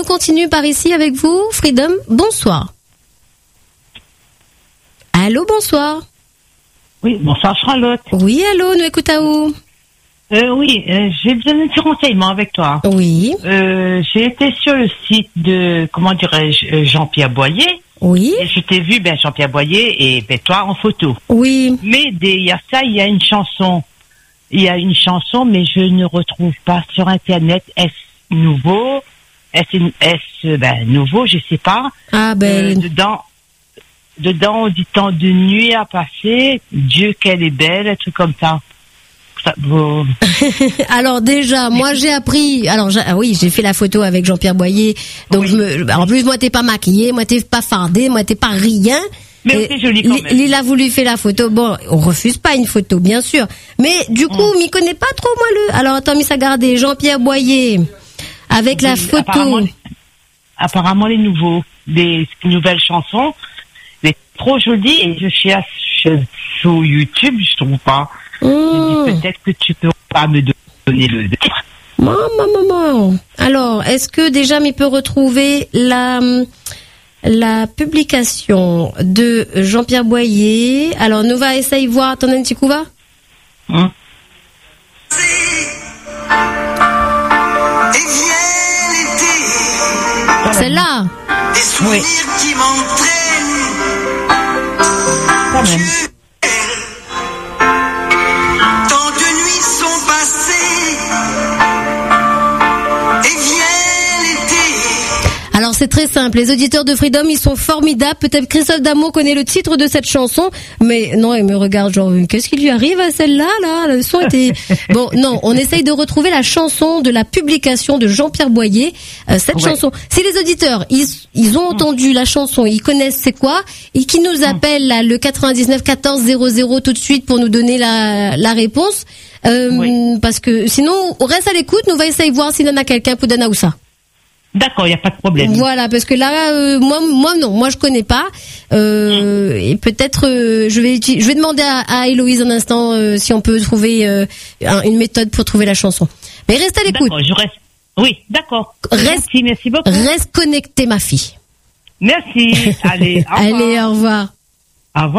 continue par ici avec vous, Freedom. Bonsoir. Allô, bonsoir. Oui, bonsoir Charlotte. Oui, allô, nous écoutons. Oui, j'ai besoin d'un petit renseignement avec toi. Oui. J'ai été sur le site de, comment dirais-je, Jean-Pierre Boyer. Oui. Et je t'ai vu, Jean-Pierre Boyer et toi en photo. Oui. Mais il y a une chanson. Il y a une chanson, mais je ne retrouve pas sur Internet. Est-ce nouveau? Est-ce nouveau? Je sais pas. Ah Dedans, on dit tant de nuit à passer. Dieu, qu'elle est belle, un truc comme ça. Alors déjà, moi j'ai appris. Alors j'ai fait la photo avec Jean-Pierre Boyer. Donc en plus moi t'es pas maquillée, moi t'es pas fardée, moi t'es pas rien. Mais c'est joli quand même. Il a voulu faire la photo. Bon, on refuse pas une photo, bien sûr. Mais du coup, m'y connaît pas trop moi Alors attends, ça gardé Jean-Pierre Boyer avec la photo. Apparemment les nouvelles chansons, c'est trop joli et je cherche sur YouTube, je trouve pas. Je dis peut-être que tu peux pas me donner le titre. Maman. Alors, est-ce que déjà il peut retrouver la publication de Jean-Pierre Boyer? Alors, nous va essayer de voir. Attendez un petit coup, va. Celle-là. Des souvenirs qui m'entraînent. Quand même. Tant de nuits sont passées. Et vient l'été. Alors c'est très simple, les auditeurs de Freedom ils sont formidables, peut-être Christophe Damour connaît le titre de cette chanson, mais non il me regarde genre qu'est-ce qui lui arrive à celle-là là, le son était... Bon non, on essaye de retrouver la chanson de la publication de Jean-Pierre Boyer, cette chanson. Si les auditeurs ils ont entendu la chanson, ils connaissent c'est quoi, et qui nous appellent là, le 99 14 00 tout de suite pour nous donner la réponse, parce que sinon on reste à l'écoute, nous va essayer de voir s'il y en a quelqu'un pour donner ça. D'accord, il n'y a pas de problème. Voilà, parce que là, moi non, moi je connais pas. Et peut-être, je vais demander à Héloïse un instant si on peut trouver une méthode pour trouver la chanson. Mais reste à l'écoute. D'accord, je reste. Oui, d'accord. Merci beaucoup. Reste connectée, ma fille. Merci. Allez, au revoir. Allez, au revoir. Au revoir.